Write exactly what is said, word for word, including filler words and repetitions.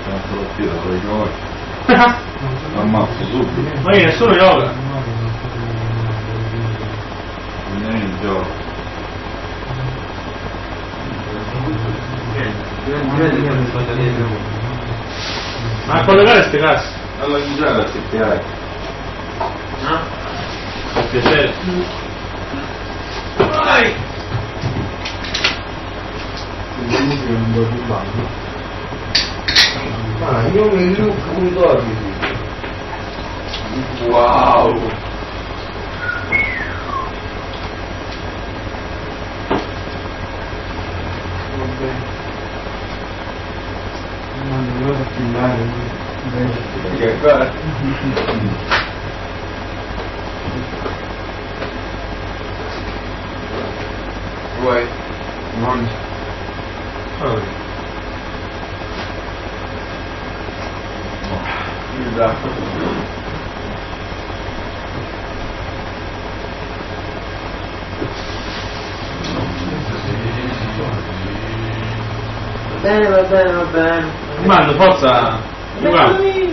Tanto lo tiro, lo riconosco. Ammazzo subito. Ma che nessuno gioca? Non è il gioco. Ma a collegare ste casse? Alla chiusura si piace. No? Per piacere. Vai! Non do più bagno. Ma io mi look un dormi. Wow! Ma non lo so filmare. Che cosa? Vuoi? Non Oh. Esatto. va bene, va bene, va bene. Mando, forza! Giocare!